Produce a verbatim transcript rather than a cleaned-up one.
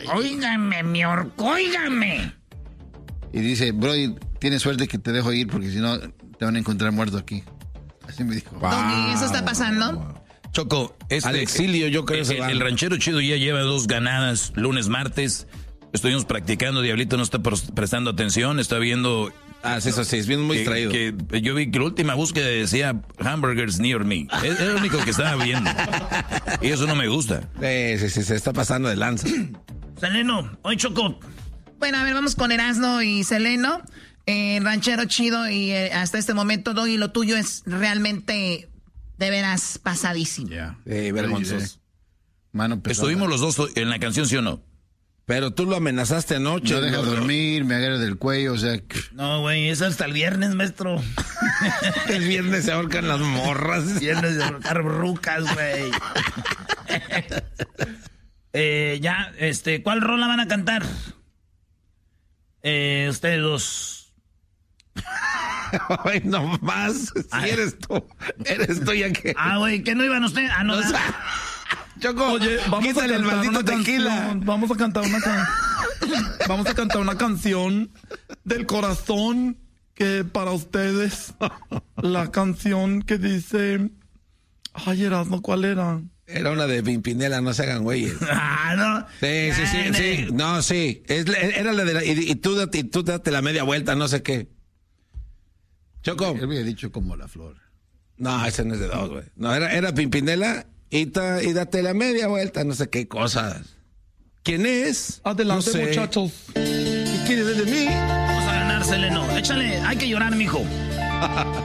óigame, mi orco, óigame. Y dice, Brody, tienes suerte que te dejo ir porque si no te van a encontrar muerto aquí. Así me dijo. Wow. Doggy, ¿eso está pasando? Choco, este, al exilio yo creo el, que se el ranchero chido ya lleva dos ganadas, lunes, martes. Estuvimos practicando, Diablito no está prestando atención, está viendo... Ah, sí, eso sí, es bien muy que, distraído. Que yo vi que la última búsqueda decía hamburgers near me. Es, es lo único que estaba viendo. Y eso no me gusta. Sí, sí, sí, se está pasando de lanza. Seleno, hoy Choco. Bueno, a ver, vamos con Erasmo y Seleno. Eh, ranchero chido y eh, hasta este momento, Doggy, lo tuyo es realmente de veras pasadísimo. Ya. Sí, vergonzoso. Mano pesada. Estuvimos los dos en la canción, ¿sí o no? Pero tú lo amenazaste anoche. No deja ¿no? dormir, me agarra del cuello, o sea... No, güey, eso hasta el viernes, maestro. El viernes se ahorcan las morras. Viernes de ahorcar rucas, güey. eh, ya, este, ¿cuál rola van a cantar? Eh, ustedes dos. Ay, no más. Si eres tú. Eres tú ya que... Ah, güey, ¿que no iban ustedes? Ah, no. O sea, Choco, Oye, vamos quítale a el cantar maldito una tequila. canción. Vamos a cantar una canción. Vamos a cantar una canción del corazón que para ustedes la canción que dice, ay, Erasmo, ¿cuál era? Era una de Pimpinela, no se hagan güeyes. Ah, no. Sí, sí, sí, sí. No, sí. Es, era la de la, y, y, tú date, y tú date la media vuelta, no sé qué. Choco. Él había dicho como la flor. No, ese no es de dos, güey. No, era, era Pimpinela y, ta, y date la media vuelta, no sé qué cosas. ¿Quién es? Adelante, no sé. muchachos. ¿Qué quieres de mí? Vamos a ganar, Seleno. Échale, hay que llorar, mijo.